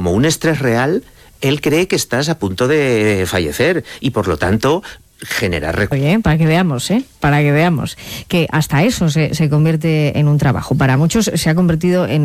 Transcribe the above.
como un estrés real, él cree que estás a punto de fallecer y por lo tanto generar Oye, para que veamos, que hasta eso se convierte en un trabajo. Para muchos se ha convertido en